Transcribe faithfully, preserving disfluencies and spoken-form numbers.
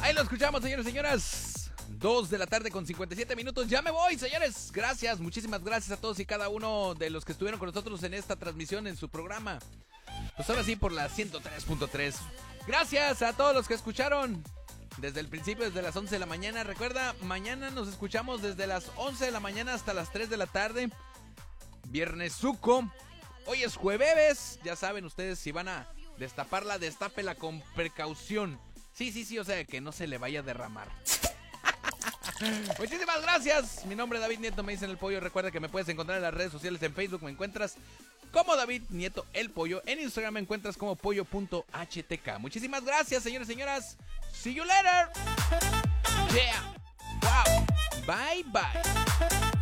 Ahí lo escuchamos, señores y señoras. Dos de la tarde con cincuenta y siete minutos. Ya me voy, señores. Gracias, muchísimas gracias a todos y cada uno de los que estuvieron con nosotros en esta transmisión, en su programa. Pues ahora sí, por la ciento tres punto tres. Gracias a todos los que escucharon desde el principio, desde las once de la mañana. Recuerda, mañana nos escuchamos desde las once de la mañana hasta las tres de la tarde. Viernes Suco. Hoy es jueves. Ya saben ustedes, si van a destaparla, destápela con precaución. Sí, sí, sí, o sea, que no se le vaya a derramar. Muchísimas gracias. Mi nombre es David Nieto, me dicen El Pollo. Recuerda que me puedes encontrar en las redes sociales. En Facebook me encuentras como David Nieto El Pollo. En Instagram me encuentras como pollo punto h t k. Muchísimas gracias, señores y señoras. See you later. Yeah. Wow. Bye, bye.